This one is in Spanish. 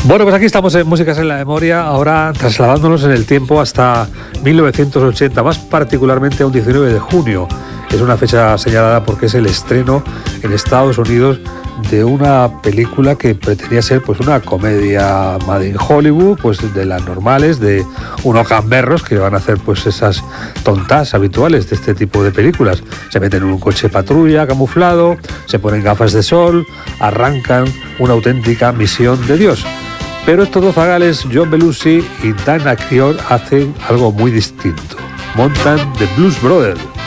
Bueno, pues aquí estamos en Músicas en la Memoria, ahora trasladándonos en el tiempo hasta 1980, más particularmente a un 19 de junio. Es una fecha señalada porque es el estreno en Estados Unidos de una película que pretendía ser pues una comedia made in Hollywood, pues de las normales, de unos gamberros que van a hacer pues esas tontas habituales de este tipo de películas. Se meten en un coche patrulla camuflado, se ponen gafas de sol, arrancan una auténtica misión de Dios. Pero estos dos zagales, John Belushi y Dan Aykroyd, hacen algo muy distinto. Montan The Blues Brothers.